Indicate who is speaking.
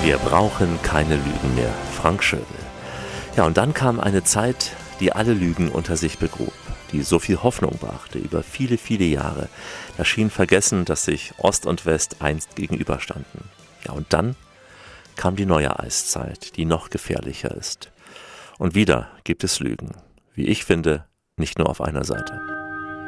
Speaker 1: Wir brauchen keine Lügen mehr. Frank Schöbel. Ja, und dann kam eine Zeit, die alle Lügen unter sich begrub, die so viel Hoffnung brachte über viele, viele Jahre. Da schien vergessen, dass sich Ost und West einst gegenüberstanden. Ja, und dann kam die neue Eiszeit, die noch gefährlicher ist. Und wieder gibt es Lügen. Wie ich finde, nicht nur auf einer Seite.